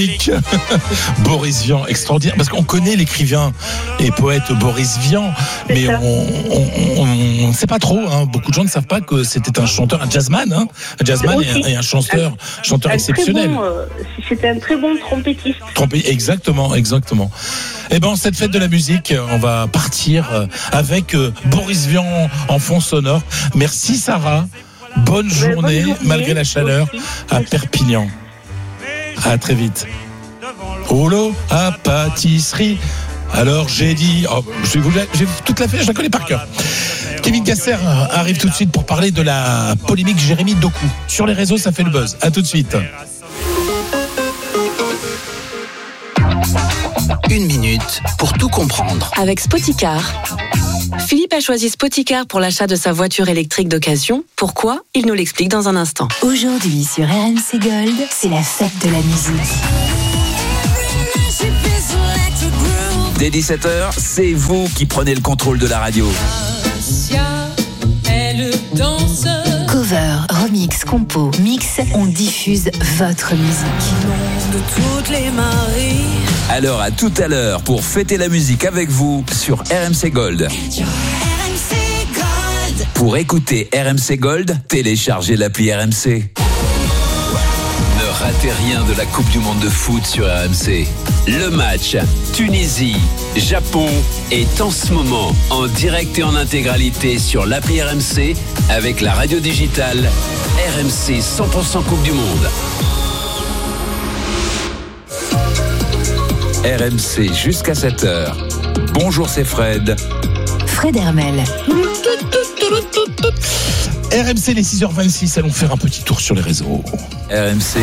Boris Vian, extraordinaire, parce qu'on connaît l'écrivain et poète Boris Vian, mais on ne sait pas trop. Beaucoup de gens ne savent pas que c'était un chanteur, un jazzman et un chanteur exceptionnel. C'était un très bon trompettiste. Exactement. Et ben, cette fête de la musique, on va partir avec Boris Vian en fond sonore. Merci Sarah. Bonne journée malgré la chaleur à Perpignan. À très vite. Olo à pâtisserie. Alors j'ai dit, j'ai toute la fête, je la connais par cœur. Kevin Gasser arrive tout de suite pour parler de la polémique Jérémy Doku. Sur les réseaux, ça fait le buzz. À tout de suite. 1 minute pour tout comprendre. Avec Spoticar. Philippe a choisi Spoticar pour l'achat de sa voiture électrique d'occasion. Pourquoi ? Il nous l'explique dans un instant. Aujourd'hui sur RMC Gold, c'est la fête de la musique. Dès 17h, c'est vous qui prenez le contrôle de la radio. Cover, remix, compo, mix, on diffuse votre musique. Alors à tout à l'heure pour fêter la musique avec vous sur RMC Gold. Pour écouter RMC Gold, téléchargez l'appli RMC. Ne ratez rien de la Coupe du Monde de foot sur RMC. Le match Tunisie-Japon est en ce moment en direct et en intégralité sur l'appli RMC avec la radio digitale RMC 100% Coupe du Monde. RMC jusqu'à 7h. Bonjour, c'est Fred. Fred Hermel. RMC, les 6h26, allons faire un petit tour sur les réseaux. RMC,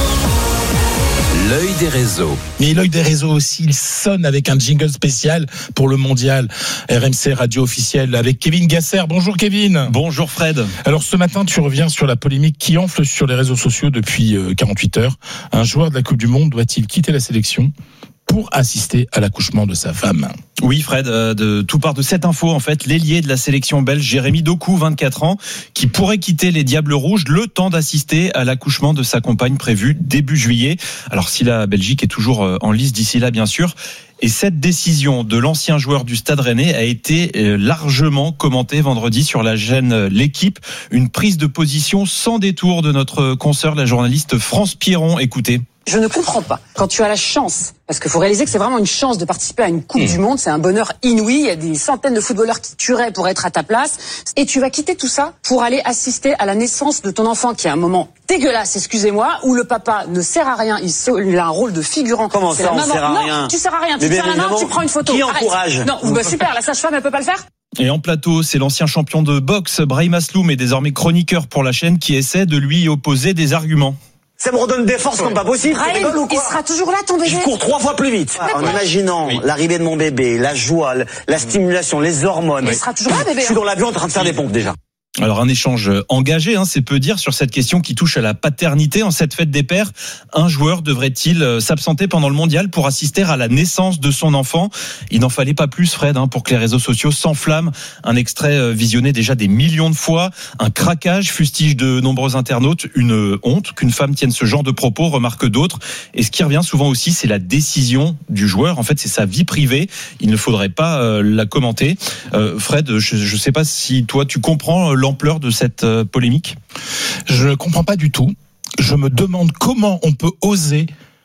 l'œil des réseaux. Mais l'œil des réseaux aussi, il sonne avec un jingle spécial pour le mondial. RMC radio officielle avec Kevin Gasser. Bonjour Kevin. Bonjour Fred. Alors ce matin, tu reviens sur la polémique qui enfle sur les réseaux sociaux depuis 48 heures. Un joueur de la Coupe du Monde doit-il quitter la sélection pour assister à l'accouchement de sa femme? Oui Fred, tout part de cette info en fait, l'ailier de la sélection belge Jérémy Doku, 24 ans, qui pourrait quitter les Diables Rouges le temps d'assister à l'accouchement de sa compagne prévu début juillet. Alors si la Belgique est toujours en lice d'ici là bien sûr. Et cette décision de l'ancien joueur du Stade Rennais a été largement commentée vendredi sur la chaîne L'Équipe. Une prise de position sans détour de notre consoeur, la journaliste France Pierron. Écoutez. Je ne comprends pas. Quand tu as la chance, parce qu'il faut réaliser que c'est vraiment une chance de participer à une Coupe du Monde, c'est un bonheur inouï, il y a des centaines de footballeurs qui tueraient pour être à ta place, et tu vas quitter tout ça pour aller assister à la naissance de ton enfant, qui est un moment dégueulasse, excusez-moi, où le papa ne sert à rien, il a un rôle de figurant. Comment ça, on sert à rien ? Non, tu sers à rien, tu tiens la main, tu prends une photo. Qui encourage ? Non, super, la sage-femme, elle peut pas le faire ? Et en plateau, c'est l'ancien champion de boxe, Brahim Asloum, et désormais chroniqueur pour la chaîne, qui essaie de lui opposer des arguments. Ça me redonne des forces comme pas possible. Brahim, il sera toujours là, ton bébé. Je cours 3 fois plus vite. En imaginant l'arrivée de mon bébé, la joie, la stimulation, les hormones. Il sera toujours là, bébé. Je suis dans l'avion en train de faire des pompes déjà. Alors un échange engagé, c'est peu dire, sur cette question qui touche à la paternité. En cette fête des pères, un joueur devrait-il s'absenter pendant le mondial pour assister à la naissance de son enfant ? Il n'en fallait pas plus, Fred, pour que les réseaux sociaux s'enflamment. Un extrait visionné déjà des millions de fois, un craquage, fustige de nombreux internautes, une honte qu'une femme tienne ce genre de propos, remarquent d'autres. Et ce qui revient souvent aussi, c'est la décision du joueur. En fait, c'est sa vie privée. Il ne faudrait pas la commenter. Fred, je ne sais pas si toi tu comprends l'ampleur de cette polémique. Je ne comprends pas du tout. Je me demande comment on peut oser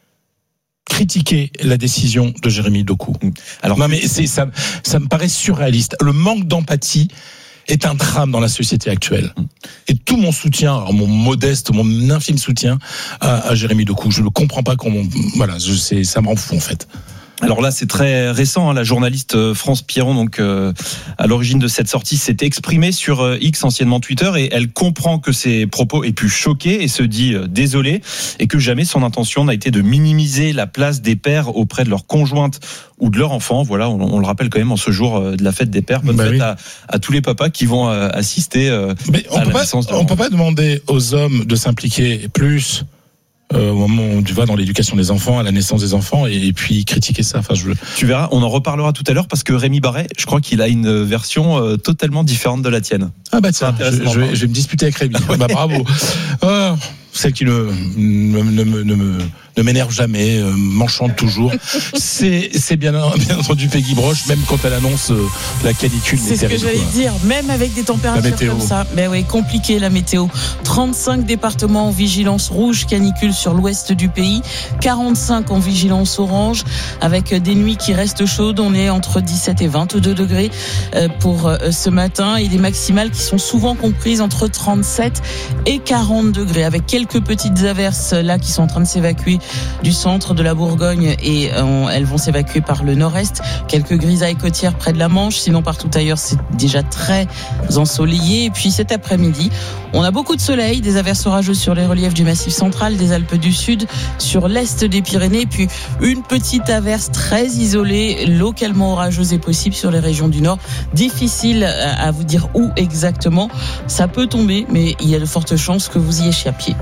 critiquer la décision de Jérémy Doku. Alors, non, mais ça me paraît surréaliste. Le manque d'empathie est un drame dans la société actuelle. Et tout mon soutien, alors mon modeste, mon infime soutien à Jérémy Doku. Je ne comprends pas comment. Voilà, ça me rend fou en fait. Alors là, c'est très récent. La journaliste France Pierron, donc à l'origine de cette sortie, s'est exprimée sur X, anciennement Twitter, et elle comprend que ses propos aient pu choquer et se dit désolée, et que jamais son intention n'a été de minimiser la place des pères auprès de leur conjointe ou de leur enfant. Voilà, on le rappelle quand même en ce jour de la fête des pères. Bonne fête à tous les papas qui vont assister à la naissance de leur enfant. On peut pas demander aux hommes de s'impliquer plus au moment où tu vas dans l'éducation des enfants, à la naissance des enfants, et puis critiquer ça. Tu verras, on en reparlera tout à l'heure, parce que Rémi Barret, je crois qu'il a une version totalement différente de la tienne. Ah bah tiens, je vais me disputer avec Rémi. Bah bravo. Celle qui ne ne m'énerve jamais, m'enchante toujours. C'est bien entendu Peggy Broche, même quand elle annonce la canicule. C'est ce que j'allais dire, même avec des températures comme ça. Mais oui, compliqué la météo. 35 départements en vigilance rouge canicule sur l'ouest du pays, 45 en vigilance orange, avec des nuits qui restent chaudes. On est entre 17 et 22 degrés pour ce matin, et des maximales qui sont souvent comprises entre 37 et 40 degrés, avec quelques petites averses là qui sont en train de s'évacuer du centre de la Bourgogne, et elles vont s'évacuer par le nord-est. Quelques grisailles côtières près de la Manche, sinon partout ailleurs c'est déjà très ensoleillé. Et puis cet après-midi, on a beaucoup de soleil, des averses orageuses sur les reliefs du Massif central, des Alpes du Sud, sur l'est des Pyrénées, puis une petite averse très isolée, localement orageuse est possible sur les régions du Nord. Difficile à vous dire où exactement. Ça peut tomber, mais il y a de fortes chances que vous y échappiez.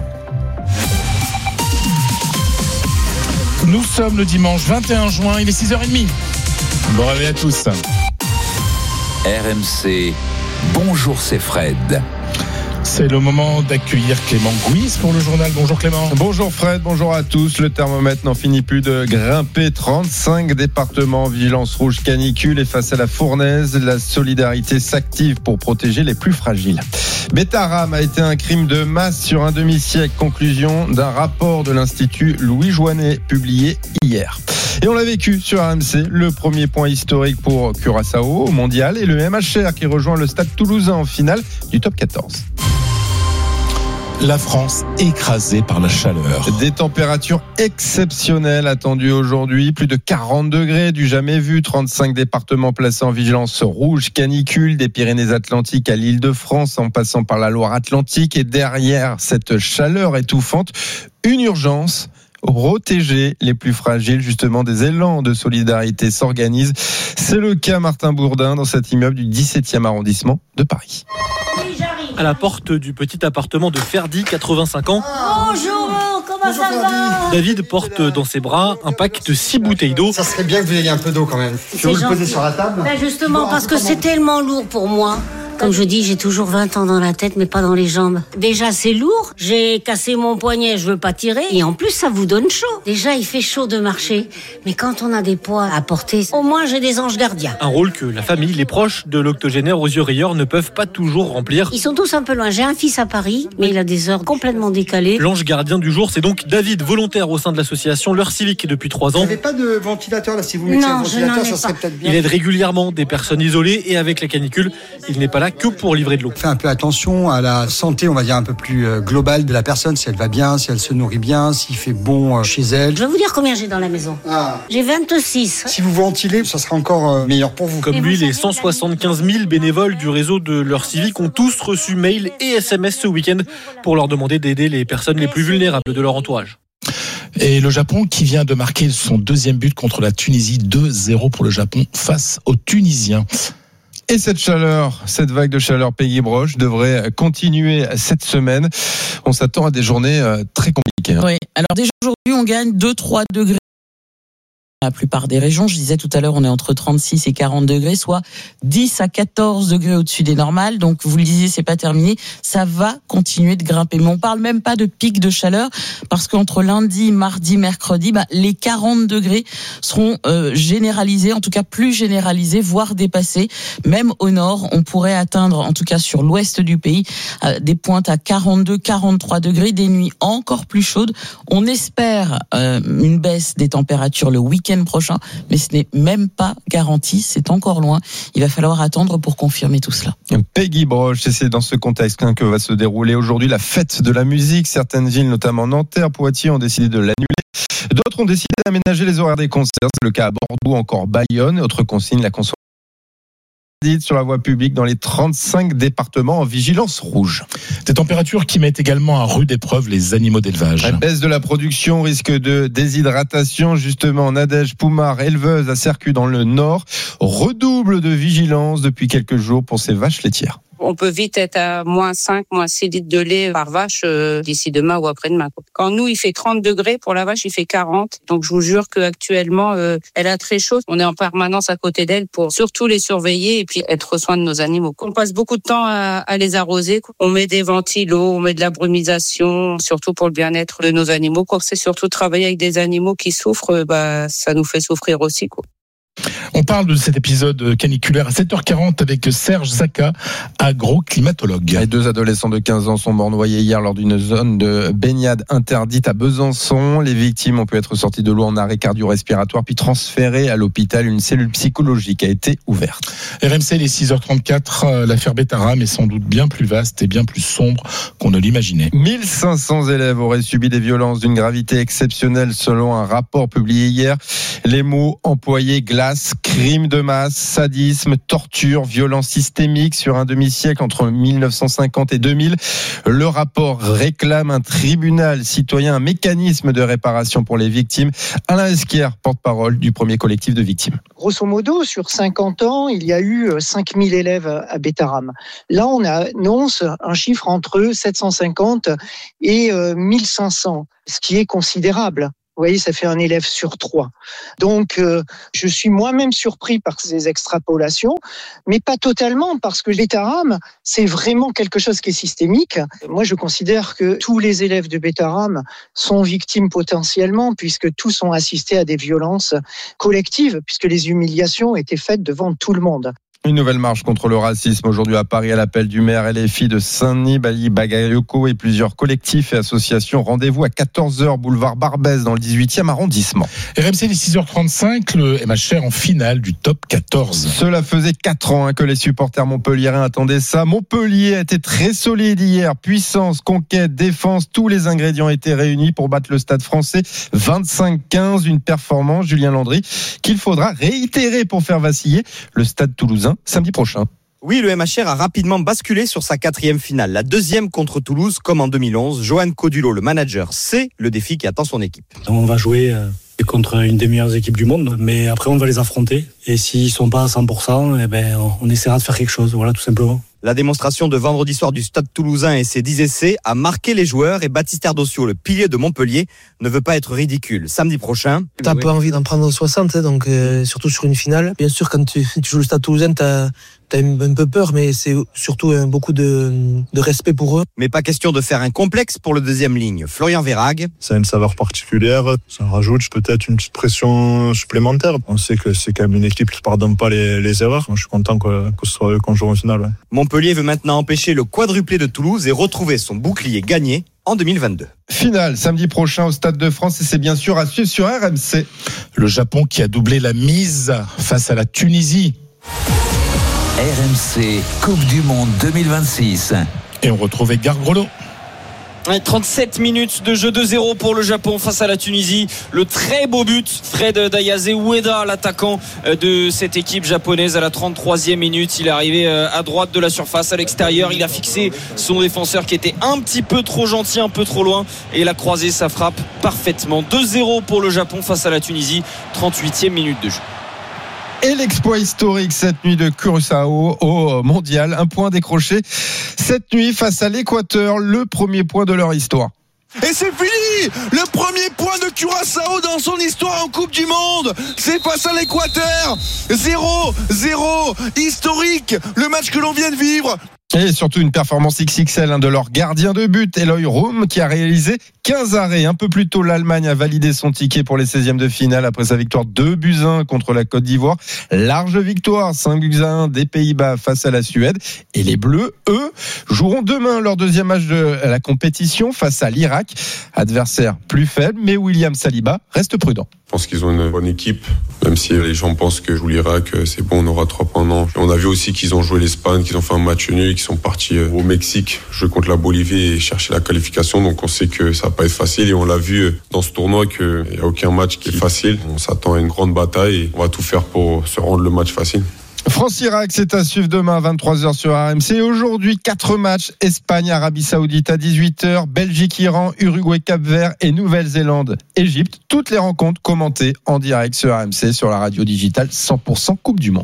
Nous sommes le dimanche 21 juin, il est 6h30. Bon réveil à tous. RMC, bonjour, c'est Fred. C'est le moment d'accueillir Clément Gouis pour le journal. Bonjour Clément. Bonjour Fred, bonjour à tous. Le thermomètre n'en finit plus de grimper. 35 départements en vigilance rouge canicule, et face à la fournaise, la solidarité s'active pour protéger les plus fragiles. Bétarame a été un crime de masse sur un demi-siècle. Conclusion d'un rapport de l'Institut Louis Joinet publié hier. Et on l'a vécu sur RMC, le premier point historique pour Curaçao au mondial, et le MHR qui rejoint le Stade Toulousain en finale du top 14. La France écrasée par la chaleur. Des températures exceptionnelles attendues aujourd'hui. Plus de 40 degrés du jamais vu. 35 départements placés en vigilance rouge canicule, des Pyrénées-Atlantiques à l'Île-de-France en passant par la Loire-Atlantique. Et derrière cette chaleur étouffante, une urgence: protéger les plus fragiles. Justement, des élans de solidarité s'organisent. C'est le cas Martin Bourdin dans cet immeuble du 17e arrondissement de Paris. À la porte du petit appartement de Ferdi, 85 ans. Bonjour, comment ça va ? David porte dans ses bras un pack de 6 bouteilles d'eau. Ça serait bien que vous ayez un peu d'eau quand même. Je vais vous le poser sur la table. Ben justement, parce que c'est tellement lourd pour moi. Comme je dis, j'ai toujours 20 ans dans la tête, mais pas dans les jambes. Déjà, c'est lourd. J'ai cassé mon poignet, je veux pas tirer. Et en plus, ça vous donne chaud. Déjà, il fait chaud de marcher. Mais quand on a des poids à porter, au moins, j'ai des anges gardiens. Un rôle que la famille, les proches de l'octogénaire aux yeux rieurs ne peuvent pas toujours remplir. Ils sont tous un peu loin. J'ai un fils à Paris, mais il a des heures complètement décalées. L'ange gardien du jour, c'est donc David, volontaire au sein de l'association L'Heure Civique depuis 3 ans. Vous n'avez pas de ventilateur là? Si vous mettez un ventilateur, ça serait peut-être bien. Il aide régulièrement des personnes isolées, et avec la canicule, il n'est pas là que pour livrer de l'eau. Fait un peu attention à la santé, on va dire un peu plus globale de la personne, si elle va bien, si elle se nourrit bien, s'il fait bon chez elle. Je vais vous dire combien j'ai dans la maison. J'ai 26. Si vous ventilez, ça sera encore meilleur pour vous. Comme lui, les 175 000 bénévoles du réseau de L'Heure Civique ont tous reçu mail et SMS ce week-end pour leur demander d'aider les personnes les plus vulnérables de leur entourage. Et le Japon qui vient de marquer son deuxième but contre la Tunisie, 2-0 pour le Japon face aux Tunisiens. Et cette chaleur, cette vague de chaleur, Peggy Broche, devrait continuer cette semaine. On s'attend à des journées très compliquées. Oui, alors déjà aujourd'hui, on gagne 2-3 degrés. La plupart des régions, je disais tout à l'heure, on est entre 36 et 40 degrés, soit 10 à 14 degrés au-dessus des normales. Donc, vous le disiez, c'est pas terminé. Ça va continuer de grimper. Mais on parle même pas de pic de chaleur, parce qu'entre lundi, mardi, mercredi, les 40 degrés seront généralisés, en tout cas plus généralisés, voire dépassés. Même au nord, on pourrait atteindre, en tout cas sur l'ouest du pays, des pointes à 42, 43 degrés, des nuits encore plus chaudes. On espère une baisse des températures le week-end prochain, mais ce n'est même pas garanti, c'est encore loin. Il va falloir attendre pour confirmer tout cela. Peggy Broche, et c'est dans ce contexte que va se dérouler aujourd'hui la fête de la musique. Certaines villes, notamment Nanterre, Poitiers, ont décidé de l'annuler. D'autres ont décidé d'aménager les horaires des concerts. C'est le cas à Bordeaux, encore Bayonne. Autre consigne, la consommation sur la voie publique dans les 35 départements en vigilance rouge. Des températures qui mettent également à rude épreuve les animaux d'élevage. La baisse de la production, risque de déshydratation. Justement, Nadège Poumard, éleveuse à Sercu dans le Nord, redouble de vigilance depuis quelques jours pour ses vaches laitières. On peut vite être à -5, -6 litres de lait par vache d'ici demain ou après-demain. Quand nous, il fait 30 degrés, pour la vache, il fait 40. Donc, je vous jure qu'actuellement, elle a très chaud. On est en permanence à côté d'elle pour surtout les surveiller et puis être soin de nos animaux. On passe beaucoup de temps à les arroser. On met des ventilos, on met de la brumisation, surtout pour le bien-être de nos animaux. C'est surtout travailler avec des animaux qui souffrent, ça nous fait souffrir aussi, quoi. On parle de cet épisode caniculaire à 7h40 avec Serge Zaka, agroclimatologue. Les 2 adolescents de 15 ans sont morts noyés hier lors d'une zone de baignade interdite à Besançon. Les victimes ont pu être sorties de l'eau en arrêt cardio-respiratoire puis transférées à l'hôpital. Une cellule psychologique a été ouverte. RMC, les 6h34, l'affaire Betaram est sans doute bien plus vaste et bien plus sombre qu'on ne l'imaginait. 1500 élèves auraient subi des violences d'une gravité exceptionnelle selon un rapport publié hier. Les mots employés glace, crime de masse, sadisme, torture, violence systémique sur un demi-siècle entre 1950 et 2000. Le rapport réclame un tribunal citoyen, un mécanisme de réparation pour les victimes. Alain Esquière, porte-parole du premier collectif de victimes. Grosso modo, sur 50 ans, il y a eu 5000 élèves à Betaram. Là, on annonce un chiffre entre 750 et 1500, ce qui est considérable. Vous voyez, ça fait un élève sur 3. Donc, je suis moi-même surpris par ces extrapolations, mais pas totalement, parce que Betaram, c'est vraiment quelque chose qui est systémique. Moi, je considère que tous les élèves de Betaram sont victimes potentiellement, puisque tous ont assisté à des violences collectives, puisque les humiliations étaient faites devant tout le monde. Une nouvelle marche contre le racisme aujourd'hui à Paris à l'appel du maire et les filles de Saint-Denis, Bali Bagayoko et plusieurs collectifs et associations. Rendez-vous à 14h boulevard Barbès dans le 18e arrondissement. RMC, les 6h35, le MHR en finale du top 14. Cela faisait 4 ans que les supporters montpelliérains attendaient ça. Montpellier a été très solide hier. Puissance, conquête, défense, tous les ingrédients étaient réunis pour battre le Stade Français 25-15. Une performance, Julien Landry, qu'il faudra réitérer pour faire vaciller le Stade Toulousain samedi prochain. Oui, le MHR a rapidement basculé sur sa 4e finale, la 2e contre Toulouse, comme en 2011. Johan Codulot, le manager, sait le défi qui attend son équipe. On va jouer contre une des meilleures équipes du monde, mais après on va les affronter. Et s'ils sont pas à 100%, on essaiera de faire quelque chose, voilà, tout simplement. La démonstration de vendredi soir du Stade Toulousain et ses 10 essais a marqué les joueurs et Baptiste Erdossio, le pilier de Montpellier, ne veut pas être ridicule. Samedi prochain... T'as pas envie d'en prendre 60, donc surtout sur une finale. Bien sûr, quand tu joues le Stade Toulousain, t'as un peu peur, mais c'est surtout beaucoup de respect pour eux. Mais pas question de faire un complexe pour le deuxième ligne. Florian Verhaeghe. Ça a une saveur particulière, ça rajoute peut-être une petite pression supplémentaire. On sait que c'est quand même une équipe qui ne pardonne pas les erreurs. Je suis content que ce soit qu'on joue en finale. Ouais. Montpellier veut maintenant empêcher le quadruplé de Toulouse et retrouver son bouclier gagné en 2022. Finale samedi prochain au Stade de France et c'est bien sûr à suivre sur RMC. Le Japon qui a doublé la mise face à la Tunisie. RMC Coupe du Monde 2026. Et on retrouve Edgar Grelot. 37 minutes de jeu 2-0 pour le Japon face à la Tunisie. Le très beau but, Fred Dayaze Ueda, l'attaquant de cette équipe japonaise à la 33e minute. Il est arrivé à droite de la surface, à l'extérieur. Il a fixé son défenseur qui était un petit peu trop gentil, un peu trop loin. Et il a croisé sa frappe parfaitement. 2-0 pour le Japon face à la Tunisie. 38e minute de jeu. Et l'exploit historique cette nuit de Curaçao au mondial. Un point décroché cette nuit face à l'Équateur, le premier point de leur histoire. Et c'est fini! Le premier point de Curaçao dans son histoire en Coupe du Monde, c'est face à l'Équateur. 0-0, historique, le match que l'on vient de vivre. Et surtout une performance XXL de leur gardien de but, Eloy Roum, qui a réalisé 15 arrêts. Un peu plus tôt, l'Allemagne a validé son ticket pour les 16e de finale après sa victoire 2-1 contre la Côte d'Ivoire. Large victoire 5-1 des Pays-Bas face à la Suède. Et les Bleus, eux, joueront demain leur deuxième match de la compétition face à l'Irak. Adversaire plus faible, mais William Saliba reste prudent. Je pense qu'ils ont une bonne équipe, même si les gens pensent que joue l'Irak, c'est bon, on aura 3 points. Non. On a vu aussi qu'ils ont joué l'Espagne, qu'ils ont fait un match nul, qu'ils sont partis au Mexique jouer contre la Bolivie et chercher la qualification. Donc on sait que ça va pas être facile et on l'a vu dans ce tournoi qu'il n'y a aucun match qui est facile. On s'attend à une grande bataille et on va tout faire pour se rendre le match facile. France-Irak, c'est à suivre demain à 23h sur RMC. Aujourd'hui, 4 matchs. Espagne, Arabie Saoudite à 18h. Belgique, Iran, Uruguay, Cap-Vert et Nouvelle-Zélande, Égypte. Toutes les rencontres commentées en direct sur RMC, sur la radio digitale 100% Coupe du Monde.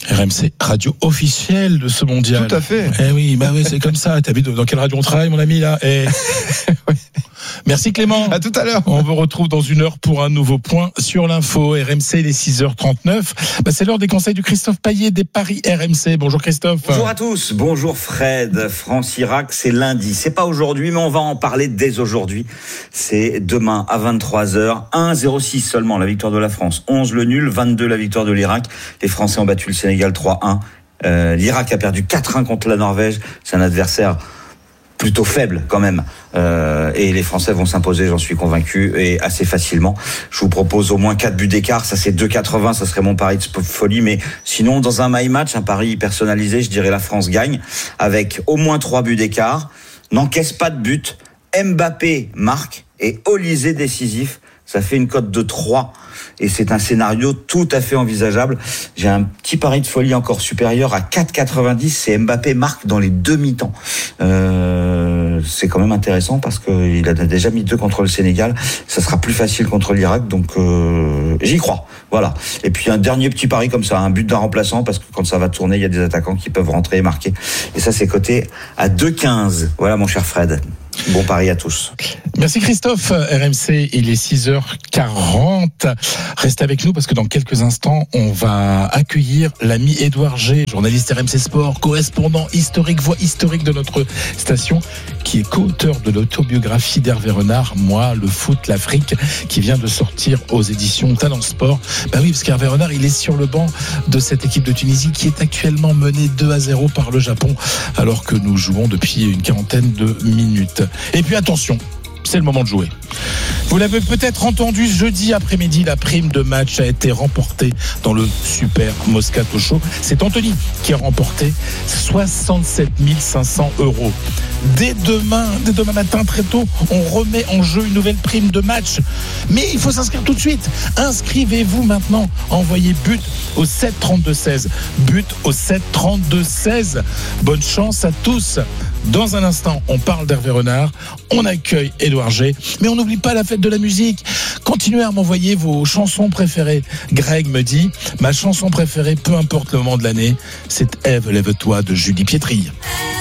RMC, radio officielle de ce mondial. Tout à fait. Eh oui, c'est comme ça. T'as vu dans quelle radio on travaille, mon ami, là? Oui. Merci Clément. À tout à l'heure. On vous retrouve dans une heure pour un nouveau point sur l'info. RMC, les 6h39. C'est l'heure des conseils du Christophe Payet des Paris RMC. Bonjour Christophe. Bonjour à tous. Bonjour Fred. France-Irak, c'est lundi. C'est pas aujourd'hui, mais on va en parler dès aujourd'hui. C'est demain à 23h. 1-0-6 seulement la victoire de la France. 11 le nul, 22 la victoire de l'Irak. Les Français ont battu le Sénégal 3-1. L'Irak a perdu 4-1 contre la Norvège. C'est un adversaire plutôt faible quand même, et les Français vont s'imposer, j'en suis convaincu, et assez facilement. Je vous propose au moins 4 buts d'écart, ça c'est 2,80, ça serait mon pari de folie, mais sinon dans un my match, un pari personnalisé, je dirais la France gagne, avec au moins 3 buts d'écart, n'encaisse pas de but, Mbappé marque, et Olysée décisif, ça fait une cote de 3, et c'est un scénario tout à fait envisageable. J'ai un petit pari de folie encore supérieur à 4,90, c'est Mbappé marque dans les demi-temps. C'est quand même intéressant parce qu'il a déjà mis 2 contre le Sénégal. Ça sera plus facile contre l'Irak, donc j'y crois. Voilà. Et puis un dernier petit pari comme ça, un but d'un remplaçant, parce que quand ça va tourner, il y a des attaquants qui peuvent rentrer et marquer. Et ça, c'est coté à 2,15. Voilà, mon cher Fred. Bon pari à tous. Merci Christophe. RMC, il est 6h40. Restez avec nous parce que dans quelques instants, on va accueillir l'ami Édouard G, journaliste RMC Sport, correspondant historique, voix historique de notre station, qui est co-auteur de l'autobiographie d'Hervé Renard, Moi, le foot, l'Afrique, qui vient de sortir aux éditions Talent Sport. Oui, parce qu'Hervé Renard, il est sur le banc de cette équipe de Tunisie qui est actuellement menée 2-0 par le Japon, alors que nous jouons depuis une quarantaine de minutes. Et puis attention, c'est le moment de jouer. Vous l'avez peut-être entendu, jeudi après-midi, la prime de match a été remportée dans le Super Moscato Show. C'est Anthony qui a remporté 67 500 €. Dès demain matin, très tôt, on remet en jeu une nouvelle prime de match. Mais il faut s'inscrire tout de suite. Inscrivez-vous maintenant. Envoyez but au 7 32 16. But au 7 32 16. Bonne chance à tous. Dans un instant, on parle d'Hervé Renard, on accueille Édouard G, mais on n'oublie pas la fête de la musique. Continuez à m'envoyer vos chansons préférées. Greg me dit, ma chanson préférée, peu importe le moment de l'année, c'est Ève, lève-toi de Julie Pietri.